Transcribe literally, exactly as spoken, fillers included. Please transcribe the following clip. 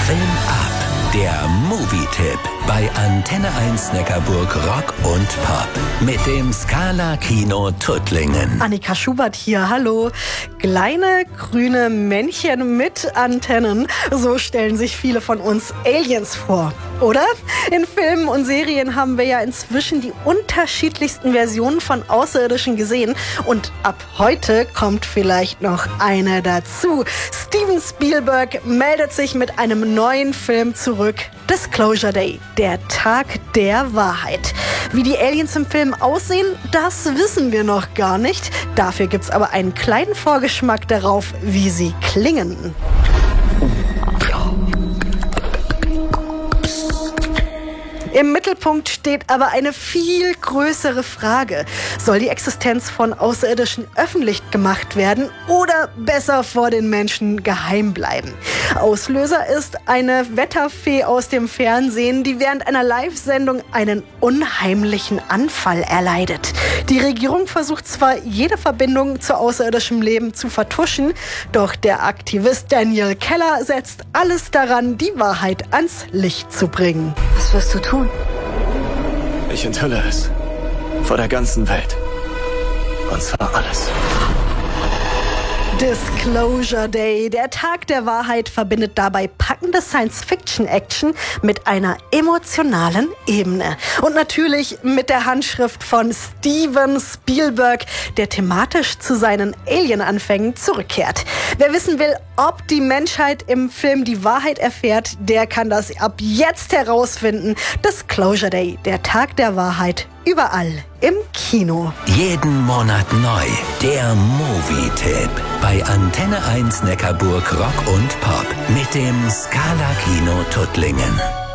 Film ab. Der Movie-Tipp bei Antenne eins Neckarburg Rock und Pop mit dem Scala Kino Tuttlingen. Annika Schubert hier, hallo. Kleine grüne Männchen mit Antennen, so stellen sich viele von uns Aliens vor, oder? In Filmen und Serien haben wir ja inzwischen die unterschiedlichsten Versionen von Außerirdischen gesehen und ab heute kommt vielleicht noch eine dazu. Steven Spielberg meldet sich mit einem neuen Film zurück. Disclosure Day, der Tag der Wahrheit. Wie die Aliens im Film aussehen, das wissen wir noch gar nicht. Dafür gibt's aber einen kleinen Vorgeschmack darauf, wie sie klingen. Im Mittelpunkt steht aber eine viel größere Frage. Soll die Existenz von Außerirdischen öffentlich gemacht werden oder besser vor den Menschen geheim bleiben? Auslöser ist eine Wetterfee aus dem Fernsehen, die während einer Live-Sendung einen unheimlichen Anfall erleidet. Die Regierung versucht zwar, jede Verbindung zu außerirdischem Leben zu vertuschen, doch der Aktivist Daniel Keller setzt alles daran, die Wahrheit ans Licht zu bringen. Was wirst du tun? Ich enthülle es. Vor der ganzen Welt. Und zwar alles. Disclosure Day, der Tag der Wahrheit, verbindet dabei packende Science-Fiction-Action mit einer emotionalen Ebene. Und natürlich mit der Handschrift von Steven Spielberg, der thematisch zu seinen Alien-Anfängen zurückkehrt. Wer wissen will, ob die Menschheit im Film die Wahrheit erfährt, der kann das ab jetzt herausfinden. Disclosure Day, der Tag der Wahrheit, überall im Kino. Jeden Monat neu. Der Movie-Tipp bei Antenne eins Neckarburg Rock und Pop mit dem Scala Kino Tuttlingen.